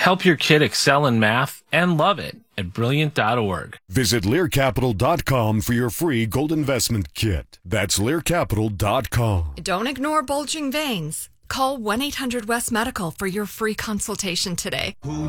Help your kid excel in math and love it at Brilliant.org. Visit LearCapital.com for your free gold investment kit. That's LearCapital.com. Don't ignore bulging veins. Call 1-800-WEST-MEDICAL for your free consultation today.